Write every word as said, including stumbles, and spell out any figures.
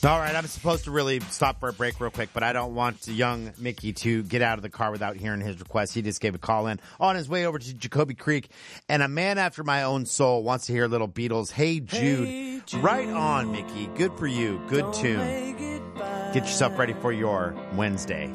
All right, I'm supposed to really stop for a break real quick, but I don't want young Mickey to get out of the car without hearing his request. He just gave a call in on his way over to Jacoby Creek, and a man after my own soul wants to hear little Beatles. Hey Jude. Hey Jude. Right on, Mickey. Good for you. Good tune. Get yourself ready for your Wednesday.